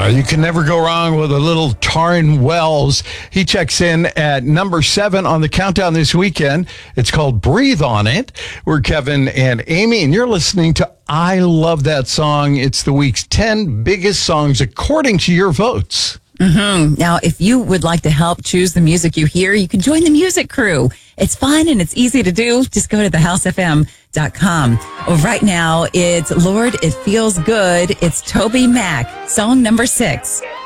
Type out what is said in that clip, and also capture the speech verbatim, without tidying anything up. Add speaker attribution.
Speaker 1: Uh, you can never go wrong with a little Taryn Wells. He checks in at number seven on the countdown this weekend. It's called Breathe On It. We're Kevin and Amy, and you're listening to I Love That Song. It's the week's ten biggest songs according to your votes.
Speaker 2: Mm-hmm. Now, if you would like to help choose the music you hear, you can join the music crew. It's fun and it's easy to do. Just go to the house f m dot com. Well, right now, it's Lord, It Feels Good. It's Toby Mac, song number six.